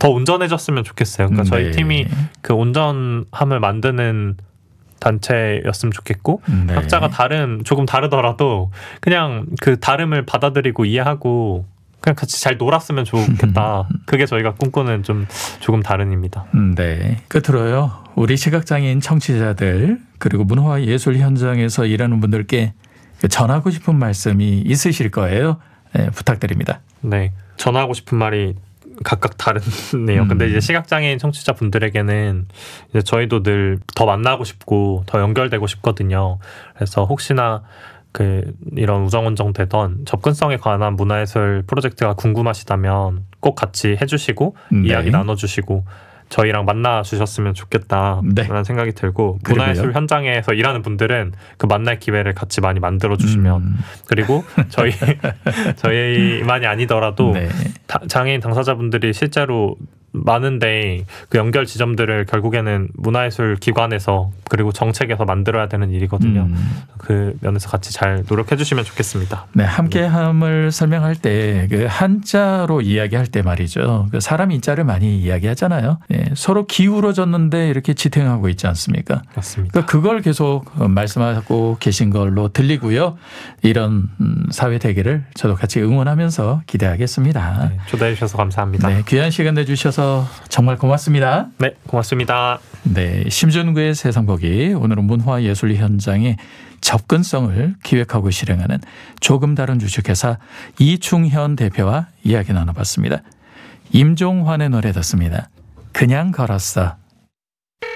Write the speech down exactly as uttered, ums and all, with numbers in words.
더 온전해졌으면 좋겠어요. 그러니까 저희 네. 팀이 그 온전함을 만드는 단체였으면 좋겠고 네. 각자가 다른 조금 다르더라도 그냥 그 다름을 받아들이고 이해하고 그냥 같이 잘 놀았으면 좋겠다. 그게 저희가 꿈꾸는 좀 조금 다른입니다. 네. 끝으로요. 우리 시각장애인 청취자들 그리고 문화예술 현장에서 일하는 분들께 전하고 싶은 말씀이 있으실 거예요. 네, 부탁드립니다. 네. 전하고 싶은 말이 각각 다르네요. 음. 근데 이제 시각장애인 청취자분들에게는 이제 저희도 늘 더 만나고 싶고 더 연결되고 싶거든요. 그래서 혹시나 그 이런 우정운정 되던 접근성에 관한 문화예술 프로젝트가 궁금하시다면 꼭 같이 해주시고 네. 이야기 나눠주시고 저희랑 만나 주셨으면 좋겠다 네. 라는 생각이 들고 그리고요. 문화예술 현장에서 일하는 분들은 그 만날 기회를 같이 많이 만들어 주시면 음. 그리고 저희 저희만이 아니더라도 네. 다, 장애인 당사자분들이 실제로 많은데 그 연결 지점들을 결국에는 문화예술 기관에서 그리고 정책에서 만들어야 되는 일이거든요. 음. 그 면에서 같이 잘 노력해 주시면 좋겠습니다. 네, 함께함을 설명할 때 그 한자로 이야기할 때 말이죠. 그 사람 인자를 많이 이야기하잖아요. 예, 서로 기울어졌는데 이렇게 지탱하고 있지 않습니까? 맞습니다. 그러니까 그걸 계속 말씀하고 계신 걸로 들리고요. 이런 사회 대결을 저도 같이 응원하면서 기대하겠습니다. 네, 초대해 주셔서 감사합니다. 네, 귀한 시간 내주셔서 정말 고맙습니다. 네, 고맙습니다. 네, 심준구의 세상보기 오늘은 문화예술 현장의 접근성을 기획하고 실행하는 조금 다른 주식회사 이충현 대표와 이야기 나눠봤습니다. 임종환의 노래 듣습니다. 그냥 걸었어.